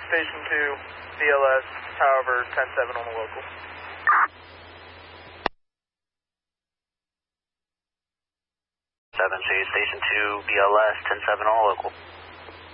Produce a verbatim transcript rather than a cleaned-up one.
Station two, B L S, however, ten seven on the local. seven two, Station two, B L S, ten seven on the local.